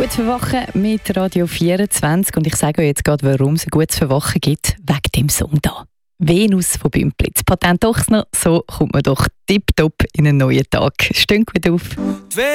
Gutes Verwachen mit Radio 24 und ich sage euch jetzt gerade, warum es ein gutes Verwachen gibt, wegen dem Song da. Venus von Bümplitz. Patent Ochsner, so kommt man doch tipptopp in einen neuen Tag. Steht gut auf.